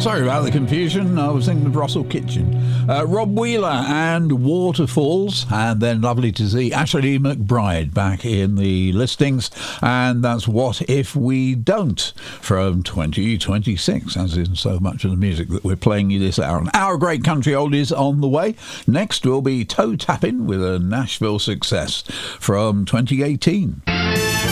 Sorry about the confusion. I was thinking of Russell Kitchen. Rob Wheeler and Waterfalls. And then lovely to see Ashley McBride back in the listings. And that's What If We Don't from 2026, as in so much of the music that we're playing you this hour. Our great country oldies on the way. Next will be Toe Tapping with a Nashville success from 2018.